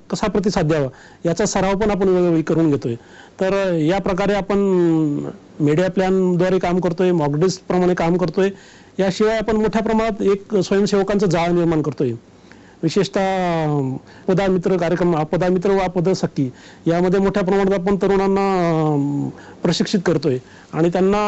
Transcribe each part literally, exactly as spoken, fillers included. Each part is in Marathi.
कसा प्रतिसाद द्यावा याचा सराव पण आपण वेळोवेळी करून घेतोय. तर या प्रकारे आपण मीडिया प्लॅनद्वारे काम करतोय, मॉकड्रिल्स प्रमाणे काम करतोय. याशिवाय आपण मोठ्या प्रमाणात एक स्वयंसेवकांचं जाळ निर्माण करतोय. विशेषतः आपदा मित्र कार्यक्रम, आपदा मित्र व आपदा सखी यामध्ये मोठ्या प्रमाणात आपण तरुणांना प्रशिक्षित करतोय आणि त्यांना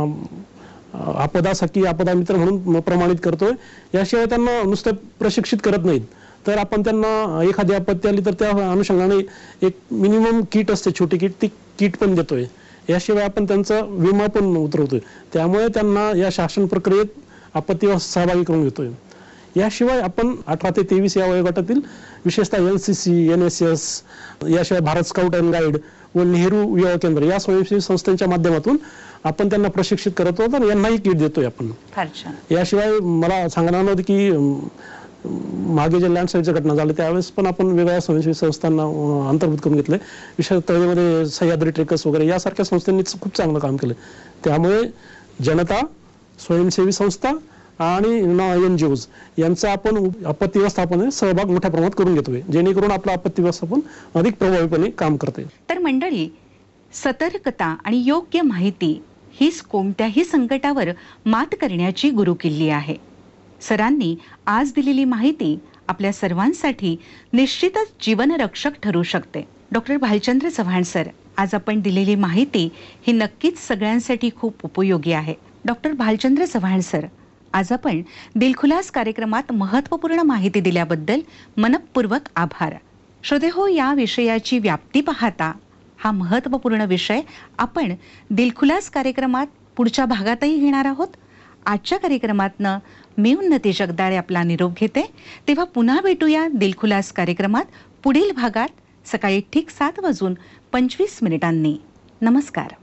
आपदा सखी, आपदा मित्र म्हणून प्रमाणित करतोय. याशिवाय त्यांना नुसतं प्रशिक्षित करत नाहीत, तर आपण त्यांना एखादी आपत्ती आली तर त्या अनुषंगाने एक मिनिमम किट असते, छोटी किट, ती किट पण देतोय. याशिवाय आपण त्यांचा विमा पण उतरवतोय. त्यामुळे त्यांना या शासन प्रक्रियेत आपत्तीवर सहभागी करून घेतोय. याशिवाय आपण अठरा ते तेवीस या वयोगटातील विशेषतः N C C, N S S, याशिवाय भारत स्काउट अँड गाईड व नेहरू युवा केंद्र या स्वयंसेवी संस्थांच्या माध्यमातून आपण त्यांना प्रशिक्षित करत आहोत आणि यांनाही किट देतोय आपण. याशिवाय मला सांगणार नव्हतं की मागे जे लँडस्लाईडच्या घटना झाल्या त्यावेळेस पण आपण वेगळ्या स्वयंसेवी संस्थांना अंतर्भूत करून घेतलंय. विशेष तळेमध्ये सह्याद्री ट्रेकर्स वगैरे यासारख्या संस्थांनी खूप चांगलं काम केलं. त्यामुळे जनता, स्वयंसेवी संस्था आणि एन जी ओज यांचा आपण आपत्ती व्यवस्थापनात सहभाग मोठ्या प्रमाणात करून घेतोय, जेणेकरून आपलं आपत्ती व्यवस्थापन अधिक प्रभावीपणे काम करते. तर मंडळी, सतर्कता आणि योग्य माहिती हीच कोणत्याही संकटावर मात करण्याची गुरुकिल्ली आहे. सरांनी आज दिलेली माहिती आपल्या सर्वांसाठी निश्चितच जीवनरक्षक ठरू शकते. डॉक्टर भालचंद्र चव्हाण सर, आज आपण दिलेली माहिती ही नक्कीच सगळ्यांसाठी खूप उपयोगी आहे. डॉक्टर भालचंद्र चव्हाण सर, आज आपण दिलखुलास कार्यक्रमात महत्त्वपूर्ण माहिती दिल्याबद्दल मनपूर्वक आभार. श्रोतेहो, या विषयाची व्याप्ती पाहता हा महत्त्वपूर्ण विषय आपण दिलखुलास कार्यक्रमात पुढच्या भागातही घेणार आहोत. आजच्या कार्यक्रमातनं मी उन्नती जगदाळे आपला निरोप घेते. तेव्हा पुन्हा भेटूया दिलखुलास कार्यक्रमात पुढील भागात सकाळी ठीक सात वाजून पंचवीस मिनिटांनी. नमस्कार.